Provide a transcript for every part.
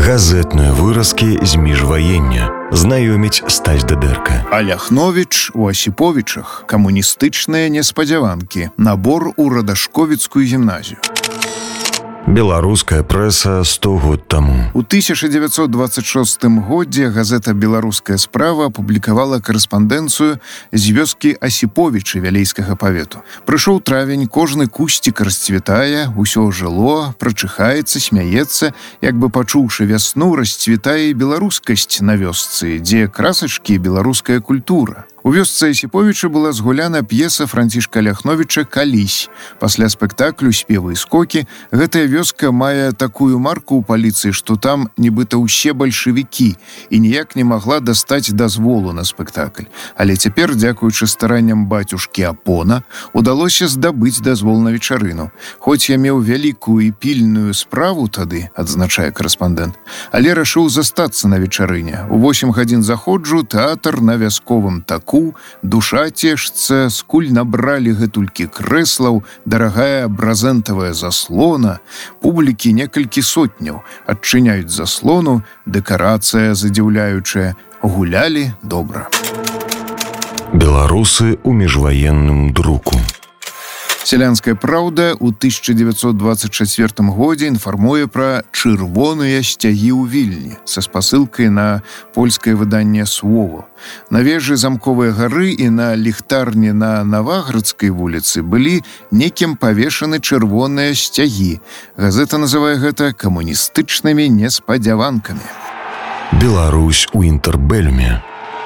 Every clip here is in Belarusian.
Газетныя выразкі з міжваення. Знаёміць Стась Дадэрка. А Ляхновіч у Асіповічах. Камуністычныя неспадзяванкі. Набор у Радашковіцкую гімназію. Беларуская прэса 100 год таму. У 1926 годзе газета «Беларуская справа» апублікавала карэспандэнцыю з вёскі Асіповічы вялейскага павету. Прыйшоў травень, кожны кусцік расцвітае, усё жыло, прачыхаецца, смяецца, як бы пачуўшы вясну, расцвітае і беларускасць на вёсцы, дзе красачкі беларуская культура. У вёсцы Асіповіча была згуляна п'еса Францішка Ляхновіча «Калісь». Пасля спектаклю «Спевы і скокі» гэтая вёска мае такую марку ў паліцыі, што там нібыта ўсе бальшавікі і ніяк не магла дастаць дазволу на спектакль. Але цяпер, дзякуючы старанням бацюшкі Апона, удалося здабыць дазвол на вечарыну. Хоць я меў вялікую і пільную справу тады, адзначае карэспандэнт, але рашыў застацца на вечарыне. У 8 гадзін заходжу, тэатр на вясковым таку, душа цешцца, скуль набралі гэтулькі крэслаў, дарагая бразентавая заслона, публікі некалькі сотняў, адчыняюць заслону, дэкарацыя задзіўляючая, гулялі добра. Беларусы ў міжваенным друку. «Сялянская праўда» ў 1924 годзе інфармуе пра чырвоныя сцягі ў Вільні са спасылкай на польскае выданне «Слово». На вежы Замковай гары і на ліхтарні на Наваградскай вуліцы былі некім павешаны чырвоныя сцягі. Газета называе гэта камуністычнымі неспадзяванкамі. Беларусь у інтэрбэльме.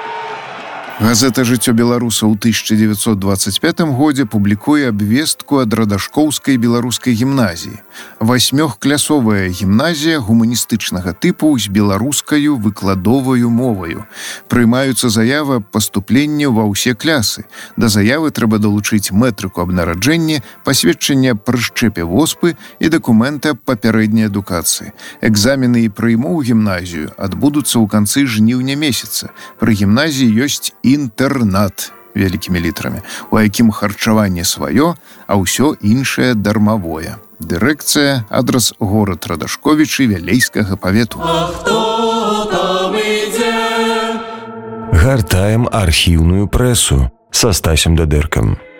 Газета «Жыццё беларуса» ў 1925 годзе публікуе абвестку ад Радашкоўскай беларускай гімназіі. 8-клясовая гімназія гуманістычнага тыпу з беларускаю выкладоваю моваю. Прымаюцца заявы аб паступленні ва ўсе клясы. Да заявы трэба далучыць мэтрыку аб нараджэнні, пасведчанне аб прышчэпе воспы і дакументы аб папярэдняй адукацыі. Экзамены і прыйму ў гімназію адбудуцца ў канцы жніўня месяца. Пры гімназіі ёсць інтэрнат вялікімі літрамі, у якім харчаванне сваё, а ўсё іншае дармавое. Дырэкцыя, адрас горад Радашковічы вялейскага павету. Гартаем архіўную прэсу са Стасем Дадэркам.